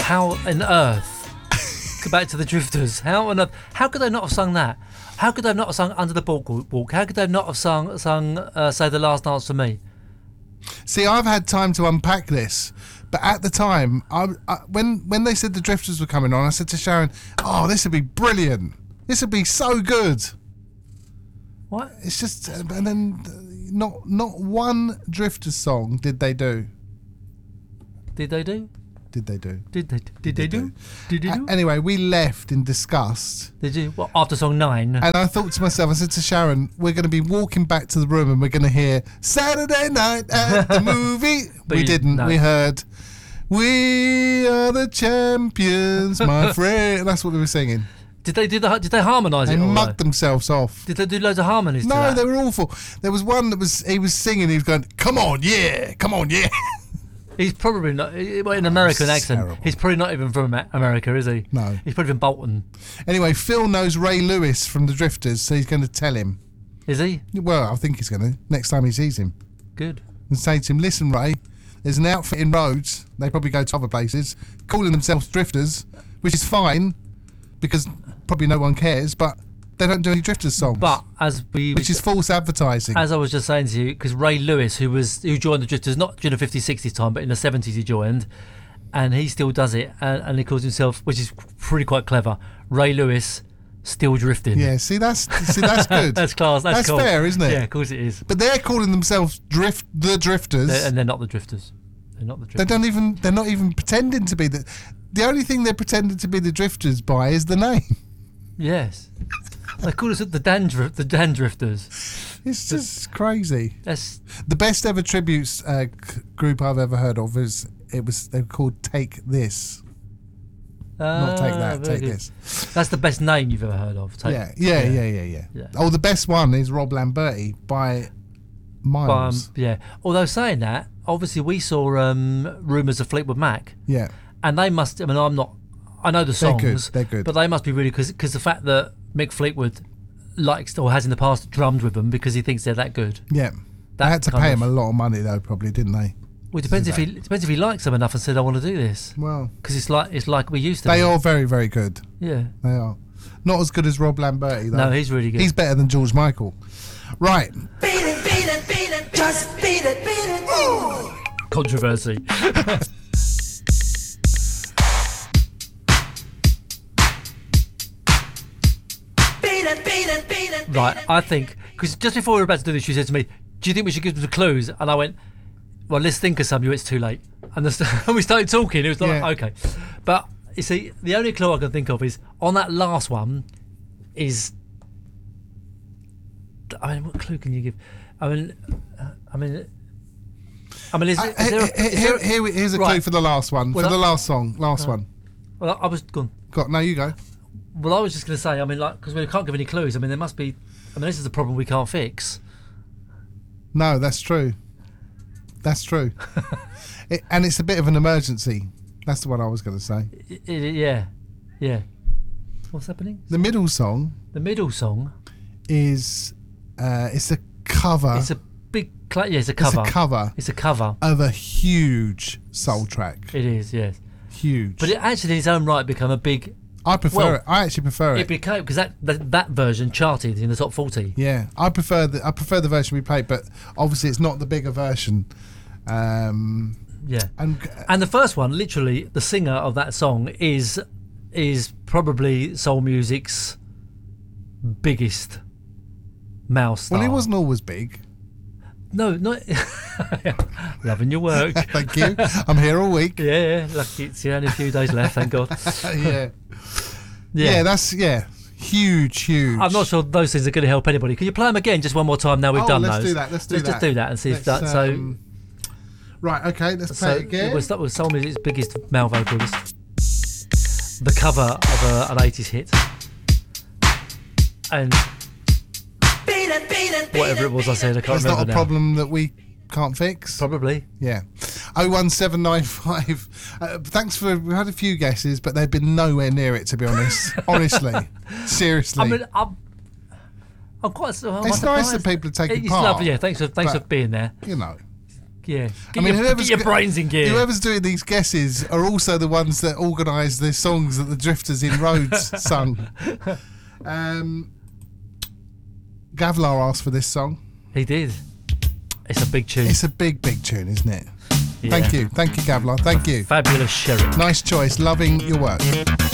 How on earth? Go back to the Drifters. How on earth? How could they not have sung that? How could they not have sung Under the Boardwalk? How could they not have sung Say the Last Dance for Me? See, I've had time to unpack this, but at the time, when they said the Drifters were coming on, I said to Sharon, "Oh, this would be brilliant. This would be so good." What? It's just, and then not one Drifters song did they do. Did they do? Did they do? Did they do? Anyway, we left in disgust. Did you? What, after song 9? And I thought to myself, I said to Sharon, we're going to be walking back to the room and we're going to hear Saturday Night at the Movie. We didn't. No. We heard, we are the champions, my friend. That's what they were singing. Did they harmonise it? They mugged themselves off. Did they do loads of harmonies? No, they were awful. There was one that he was singing, he was going, come on, yeah. He's probably not, in American accent, terrible. He's probably not even from America, is he? No. He's probably from Bolton. Anyway, Phil knows Ray Lewis from the Drifters, so he's going to tell him. Is he? Well, I think he's going to, next time he sees him. Good. And say to him, listen, Ray, there's an outfit in Rhodes, they probably go to other places, calling themselves Drifters, which is fine, because probably no one cares, but they don't do any Drifters songs. But which is false advertising. As I was just saying to you, because Ray Lewis, who joined the Drifters not during the 50s, 60s time, but in the 70s he joined, and he still does it, and he calls himself, which is pretty quite clever, Ray Lewis Still Drifting. Yeah, see that's good. That's class. That's cool. Fair, isn't it? Yeah, of course it is. But they're calling themselves the Drifters, and they're not the Drifters. They're not the Drifters. They're not even pretending to be the. The only thing they're pretending to be the Drifters by is the name. Yes. They call us the Dan Drifters. It's just crazy. That's the best ever tributes group I've ever heard of. They were called Take This. Not Take That. Take good. This. That's the best name you've ever heard of. Yeah. Oh, the best one is Rob Lamberti by miles. Yeah. Although saying that, obviously we saw Rumours of Fleetwood Mac. Yeah. And they must. I mean, I know the songs. They're good. But they must be really because the fact that Mick Fleetwood likes or has in the past drummed with them because he thinks they're that good. Yeah. They had to pay him a lot of money though, probably, didn't they? Well, it depends if he likes them enough and said, "I want to do this." Well, because it's like we used to. They are very, very good. Yeah, they are. Not as good as Rob Lamberti though. No, he's really good. He's better than George Michael. Right. Beat it, just beat it. Ooh. Controversy. Right, I think because just before we were about to do this, she said to me, "Do you think we should give them the clues?" And I went, "Well, let's think of some. It's too late." And we started talking. It was like, okay, but you see, the only clue I can think of is on that last one. Is I mean, what clue can you give? Here's a clue for the last one. Well, for the last song, one. Well, I was gone. No, you go. Well, I was just going to say, because we can't give any clues. I mean, there must be. I mean, this is a problem we can't fix. No, that's true. And it's a bit of an emergency. That's the one I was going to say. Yeah. What's happening? The middle song is it's a cover. It's a big. It's a cover. It's a cover of a huge soul track. It is, yes. Huge. But it actually, in its own right, become a big. I prefer it. I actually prefer it. It became because that version charted in the top 40. Yeah, I prefer the version we played, but obviously it's not the bigger version. Yeah, and the first one, literally, the singer of that song is probably soul music's biggest mouse star. Well, he wasn't always big. No, not loving your work. Thank you. I'm here all week. Yeah, lucky it's only a few days left. Thank God. Yeah. That's huge. I'm not sure those things are going to help anybody. Can you play them again just one more time? Now we've done let's those. Do that. Let's just do that and see if that. So right, okay, let's play it again. We'll start with soul music's biggest male vocalist. The cover of an 80s hit, and whatever it was I said, I can't remember now. It's not a problem that we can't fix. Probably. Yeah. 01795. Thanks for. We had a few guesses, but they've been nowhere near it. To be honest, honestly, seriously. I mean, I'm quite. It's nice that people are taking part. Lovely, yeah. Thanks for being there. You know. Get your brains in gear. Whoever's doing these guesses are also the ones that organise the songs that the Drifters in Rhodes sung. Gavlar asked for this song. He did. It's a big tune. It's a big tune, isn't it? Yeah. Thank you, Gavlar. Thank you. Fabulous Sherry. Nice choice. Loving your work.